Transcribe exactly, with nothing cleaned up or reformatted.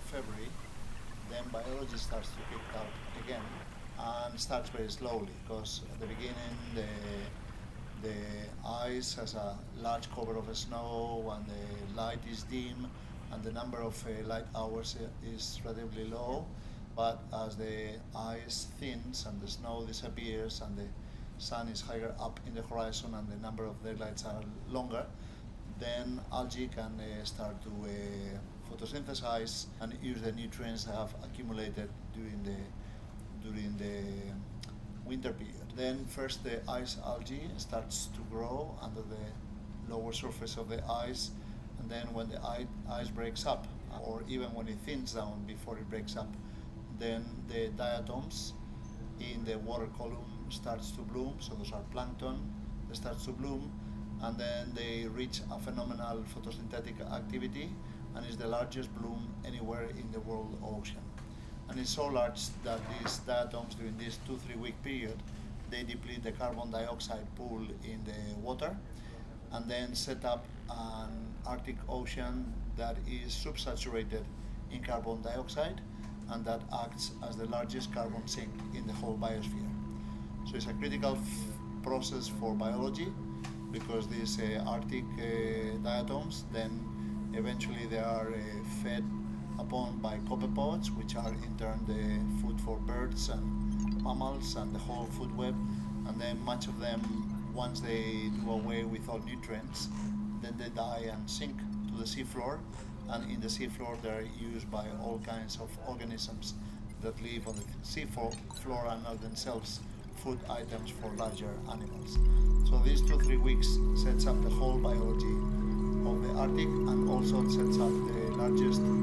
February, then biology starts to pick up again and starts very slowly because at the beginning the the ice has a large cover of snow and the light is dim and the number of uh, light hours uh, is relatively low. But as the ice thins and the snow disappears and the sun is higher up in the horizon and the number of daylights are longer, then algae can uh, start to uh, photosynthesize and use the nutrients that have accumulated during the during the winter period. Then first the ice algae starts to grow under the lower surface of the ice, and then when the ice breaks up, or even when it thins down before it breaks up, then the diatoms in the water column starts to bloom. So those are plankton. They start to bloom, and then they reach a phenomenal photosynthetic activity, and is the largest bloom anywhere in the world ocean. And it's so large that these diatoms during this two three week period, they deplete the carbon dioxide pool in the water, and then set up an Arctic Ocean that is subsaturated in carbon dioxide, and that acts as the largest carbon sink in the whole biosphere. So it's a critical f- process for biology because these uh, Arctic uh, diatoms then eventually they are uh, fed upon by copepods, which are in turn the food for birds and mammals and the whole food web. And then much of them, once they do away with all nutrients, then they die and sink to the seafloor. And in the seafloor, they're used by all kinds of organisms that live on the seafloor and are themselves food items for larger animals. So these two, three weeks sets up the whole biology of the Arctic and also sets up the largest